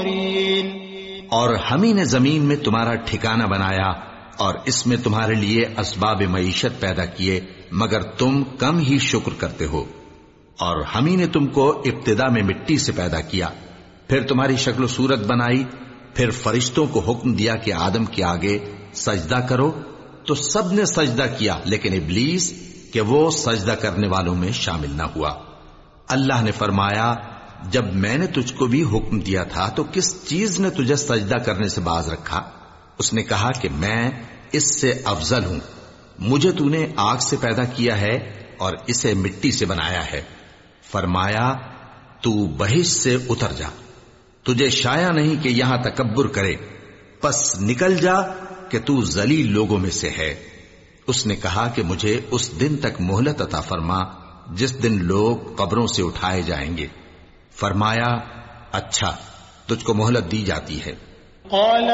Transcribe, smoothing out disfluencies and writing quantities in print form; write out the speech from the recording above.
قرين اور ہم ہی نے زمین میں تمہارا ٹھکانہ بنایا اور اس میں تمہارے لیے اسباب معیشت پیدا کیے مگر تم کم ہی شکر کرتے ہو. اور ہم ہی نے تم کو ابتدا میں مٹی سے پیدا کیا، پھر تمہاری شکل و صورت بنائی، پھر فرشتوں کو حکم دیا کہ آدم کے آگے سجدہ کرو تو سب نے سجدہ کیا لیکن ابلیس کہ وہ سجدہ کرنے والوں میں شامل نہ ہوا. اللہ نے فرمایا جب میں نے تجھ کو بھی حکم دیا تھا تو کس چیز نے تجھے سجدہ کرنے سے باز رکھا؟ اس نے کہا کہ میں اس سے افضل ہوں، مجھے تو نے آگ سے پیدا کیا ہے اور اسے مٹی سے بنایا ہے. فرمایا تو بہشت سے اتر جا، تجھے شایع نہیں کہ یہاں تکبر کرے، پس نکل جا کہ تو ذلیل لوگوں میں سے ہے. اس نے کہا کہ مجھے اس دن تک مہلت عطا فرما جس دن لوگ قبروں سے اٹھائے جائیں گے. فرمایا اچھا، تجھ کو مہلت دی جاتی ہے. قال